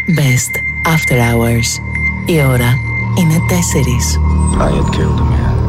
Best After Hours. Η ώρα είναι 4. I had killed a man.